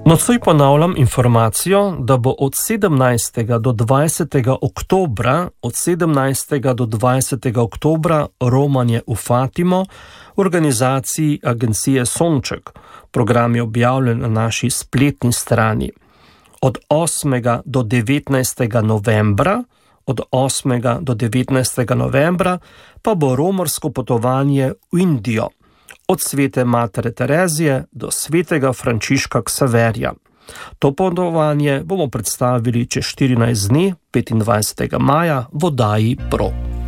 Nocoj ponavljam informacijo, da bo od 17. do 20. oktobra, romanje v Fatimo v organizaciji agencije Sonček. Program je objavljen na naši spletni strani. Od 8. do 19. novembra pa bo romarsko potovanje v Indijo. Od svete matere Terezije do svetega Frančiška Ksaverja. To potovanje bomo predstavili čez 14 dni, 25. maja, v oddaji Pro.